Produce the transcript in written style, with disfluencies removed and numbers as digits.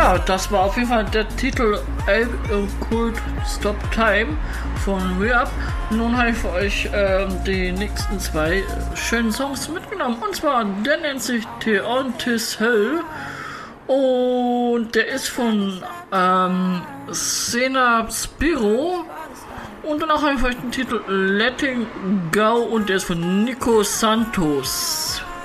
Ja, das war auf jeden Fall der Titel Cold Stop Time von Re-Up. Nun habe ich für euch die nächsten zwei schönen Songs mitgenommen. Und zwar, der nennt sich Theontis Hell. Und der ist von Sena Spiro. Und danach habe ich für euch den Titel Letting Go und der ist von Nico Santos.